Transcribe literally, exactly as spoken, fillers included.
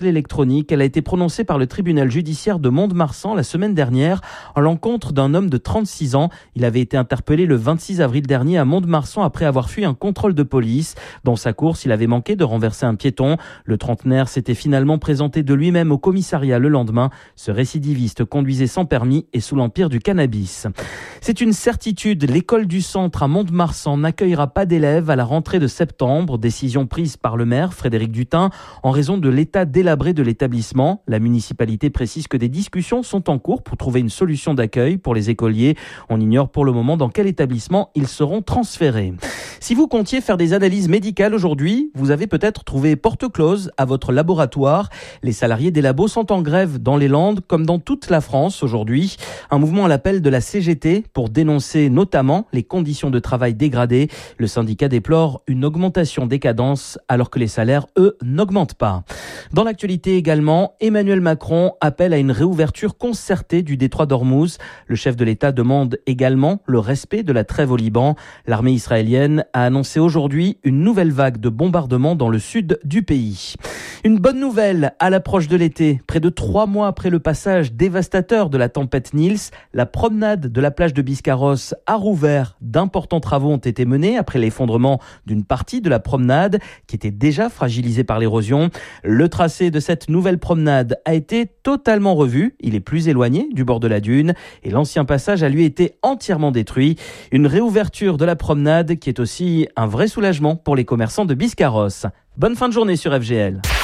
bracelet électronique. Elle a été prononcée par le tribunal judiciaire de Mont-de-Marsan la semaine dernière à l'encontre d'un homme de trente-six ans. Il avait été interpellé le vingt-six avril dernier à Mont-de-Marsan après avoir fui un contrôle de police. Dans sa course, il avait manqué de renverser un piéton. Le trentenaire s'était finalement présenté de lui-même au commissariat le lendemain. Ce récidiviste conduisait sans permis et sous l'empire du cannabis. C'est une certitude, l'école du centre à Mont-de-Marsan n'accueillera pas d'élèves à la rentrée de septembre. Décision prise par le maire Frédéric Dutin en raison de l'état délabré de l'établissement. La municipalité précise que des discussions sont en cours pour trouver une solution d'accueil pour les écoliers. On ignore pour le moment dans quel établissement ils seront transférés. Si vous comptiez faire des analyses médicales aujourd'hui, vous avez peut-être trouvé porte close à votre laboratoire. Les salariés des labos sont en grève dans les Landes comme dans toute la France aujourd'hui. Un mouvement à l'appel de la C G T pour dénoncer notamment les conditions de travail dégradées. Le syndicat déplore une augmentation des cadences alors que les salaires, eux, n'augmentent pas. Dans l'actualité également, Emmanuel Macron appelle à une réouverture concertée du détroit d'Ormuz. Le chef de l'État demande également le respect de la trêve au Liban. L'armée israélienne a annoncé aujourd'hui une nouvelle vague de bombardements dans le sud du pays. Une bonne nouvelle à l'approche de l'été. Près de trois mois après le passage dévastateur de la tempête Nils, la promenade de la plage de Biscarrosse a rouvert. D'importants travaux ont été menés après l'effondrement d'une partie de la promenade qui était déjà fragilisée par l'érosion. Le tracé de cette nouvelle promenade a été totalement revu. Il est plus éloigné du bord de la dune et l'ancien passage a lui été entièrement détruit. Une réouverture de la promenade qui est aussi un vrai soulagement pour les commerçants de Biscarrosse. Bonne fin de journée sur F G L.